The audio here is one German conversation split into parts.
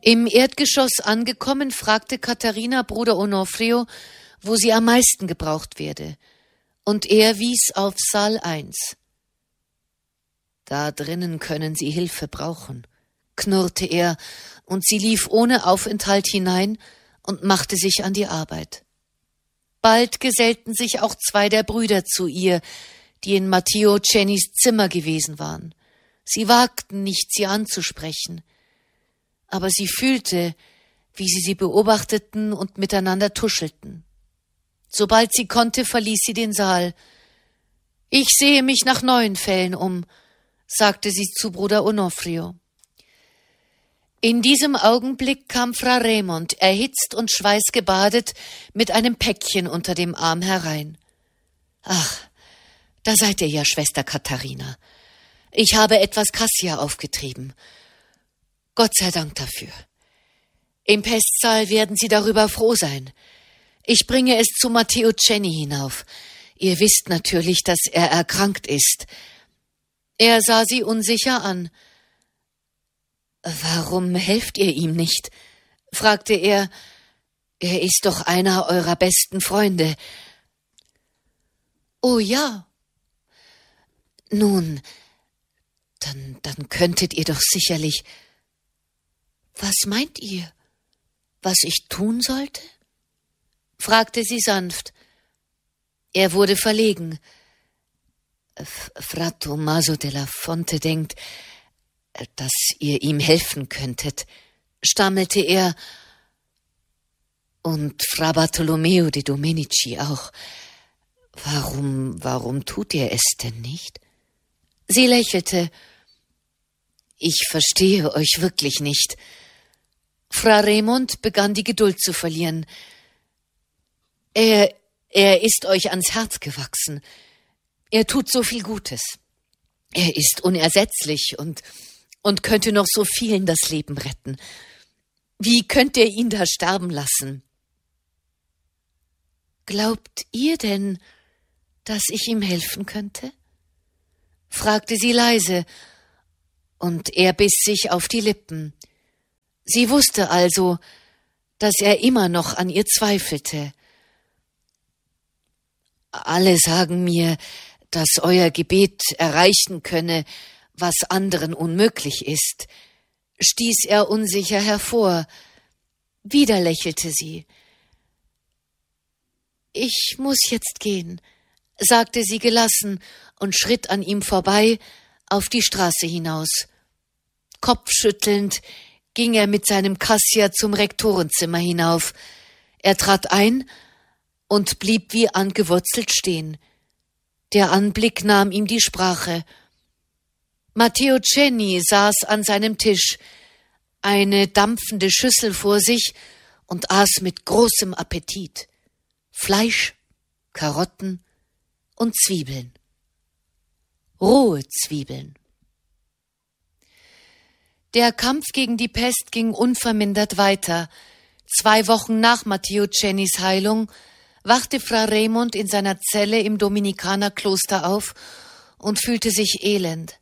Im Erdgeschoss angekommen, fragte Katharina Bruder Onofrio, wo sie am meisten gebraucht werde, und er wies auf Saal 1. »Da drinnen können Sie Hilfe brauchen«, knurrte er, und sie lief ohne Aufenthalt hinein und machte sich an die Arbeit. Bald gesellten sich auch 2 der Brüder zu ihr, die in Matteo Cennys Zimmer gewesen waren. Sie wagten nicht, sie anzusprechen, aber sie fühlte, wie sie beobachteten und miteinander tuschelten. Sobald sie konnte, verließ sie den Saal. »Ich sehe mich nach neuen Fällen um«, sagte sie zu Bruder Onofrio. In diesem Augenblick kam Fra Raimond, erhitzt und schweißgebadet, mit einem Päckchen unter dem Arm herein. »Ach, da seid ihr ja, Schwester Katharina. Ich habe etwas Kassia aufgetrieben. Gott sei Dank dafür. Im Pestsaal werden Sie darüber froh sein. Ich bringe es zu Matteo Cenni hinauf. Ihr wisst natürlich, dass er erkrankt ist.« Er sah sie unsicher an. »Warum helft ihr ihm nicht?« fragte er. »Er ist doch einer eurer besten Freunde.« »Oh ja.« »Nun, dann könntet ihr doch sicherlich...« »Was meint ihr? Was ich tun sollte?« fragte sie sanft. Er wurde verlegen. »Fra Tommaso della Fonte denkt, dass ihr ihm helfen könntet«, stammelte er. »Und Fra Bartolomeo de Domenici auch. Warum tut ihr es denn nicht?« Sie lächelte. »Ich verstehe euch wirklich nicht.« Fra Raimond begann die Geduld zu verlieren. Er ist euch ans Herz gewachsen. Er tut so viel Gutes. Er ist unersetzlich und könnte noch so vielen das Leben retten. Wie könnt ihr ihn da sterben lassen?« »Glaubt ihr denn, dass ich ihm helfen könnte?« fragte sie leise, und er biss sich auf die Lippen. Sie wusste also, dass er immer noch an ihr zweifelte. »Alle sagen mir, dass euer Gebet erreichen könne, was anderen unmöglich ist«, stieß er unsicher hervor. Wieder lächelte sie. »Ich muss jetzt gehen«, sagte sie gelassen und schritt an ihm vorbei auf die Straße hinaus. Kopfschüttelnd ging er mit seinem Kassia zum Rektorenzimmer hinauf. Er trat ein und blieb wie angewurzelt stehen. Der Anblick nahm ihm die Sprache. Matteo Cenni saß an seinem Tisch, eine dampfende Schüssel vor sich, und aß mit großem Appetit. Fleisch, Karotten und Zwiebeln. Rohe Zwiebeln. Der Kampf gegen die Pest ging unvermindert weiter. 2 Wochen nach Matteo Cennis Heilung wachte Fra Raimond in seiner Zelle im Dominikanerkloster auf und fühlte sich elend.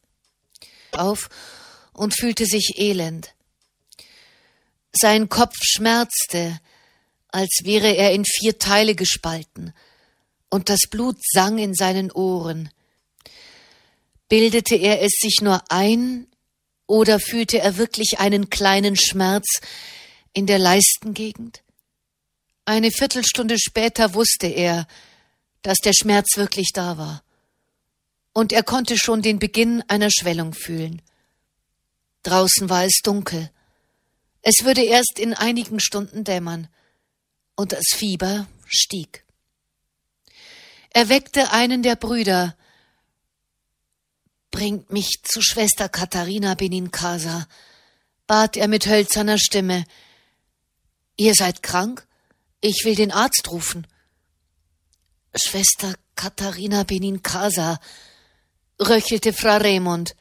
Sein Kopf schmerzte, als wäre er in 4 Teile gespalten, und das Blut sang in seinen Ohren. Bildete er es sich nur ein, oder fühlte er wirklich einen kleinen Schmerz in der Leistengegend? Eine Viertelstunde später wusste er, dass der Schmerz wirklich da war, und er konnte schon den Beginn einer Schwellung fühlen. Draußen war es dunkel. Es würde erst in einigen Stunden dämmern, und das Fieber stieg. Er weckte einen der Brüder. »Bringt mich zu Schwester Katharina Benincasa«, bat er mit hölzerner Stimme. »Ihr seid krank? Ich will den Arzt rufen.« »Schwester Katharina Benincasa«, röchelte Fra Raimond.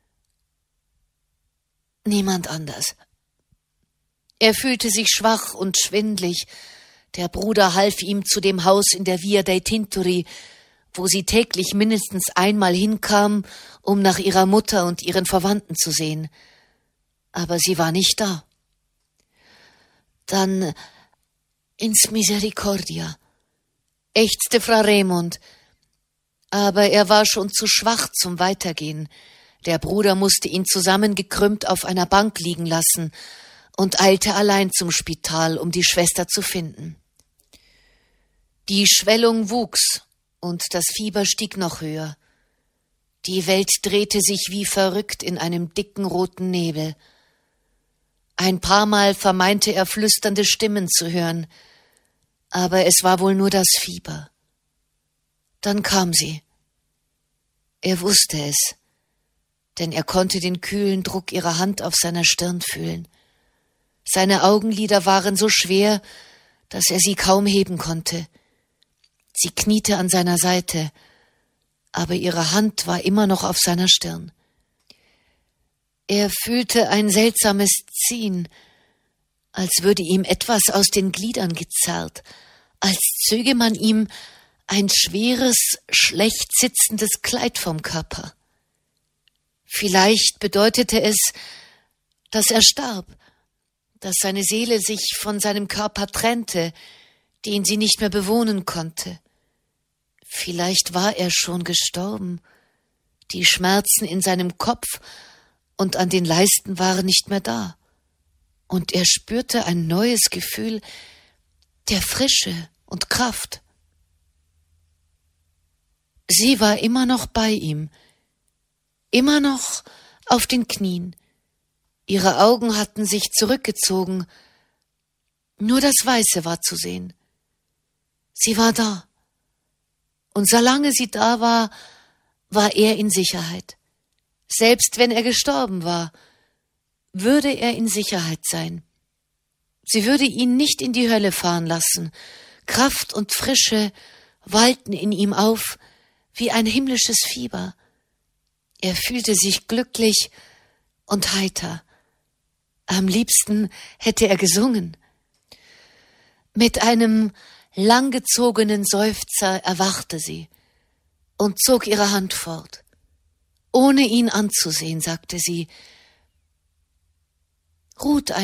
»Niemand anders.« Er fühlte sich schwach und schwindlig. Der Bruder half ihm zu dem Haus in der Via dei Tintori, wo sie täglich mindestens einmal hinkam, um nach ihrer Mutter und ihren Verwandten zu sehen. Aber sie war nicht da. Dann ins Misericordia, ächzte Fra Raimund. Aber er war schon zu schwach zum Weitergehen. Der Bruder musste ihn zusammengekrümmt auf einer Bank liegen lassen und eilte allein zum Spital, um die Schwester zu finden. Die Schwellung wuchs und das Fieber stieg noch höher. Die Welt drehte sich wie verrückt in einem dicken roten Nebel. Ein paar Mal vermeinte er flüsternde Stimmen zu hören, aber es war wohl nur das Fieber. Dann kam sie. Er wusste es, denn er konnte den kühlen Druck ihrer Hand auf seiner Stirn fühlen. Seine Augenlider waren so schwer, dass er sie kaum heben konnte. Sie kniete an seiner Seite, aber ihre Hand war immer noch auf seiner Stirn. Er fühlte ein seltsames Ziehen, als würde ihm etwas aus den Gliedern gezerrt, als zöge man ihm ein schweres, schlecht sitzendes Kleid vom Körper. Vielleicht bedeutete es, dass er starb, dass seine Seele sich von seinem Körper trennte, den sie nicht mehr bewohnen konnte. Vielleicht war er schon gestorben. Die Schmerzen in seinem Kopf und an den Leisten waren nicht mehr da. Und er spürte ein neues Gefühl der Frische und Kraft. Sie war immer noch bei ihm, immer noch auf den Knien. Ihre Augen hatten sich zurückgezogen, nur das Weiße war zu sehen. Sie war da. Und solange sie da war, war er in Sicherheit. Selbst wenn er gestorben war, würde er in Sicherheit sein. Sie würde ihn nicht in die Hölle fahren lassen. Kraft und Frische wallten in ihm auf wie ein himmlisches Fieber. Er fühlte sich glücklich und heiter. Am liebsten hätte er gesungen. Mit einem langgezogenen Seufzer erwachte sie und zog ihre Hand fort. Ohne ihn anzusehen, sagte sie: »Ruht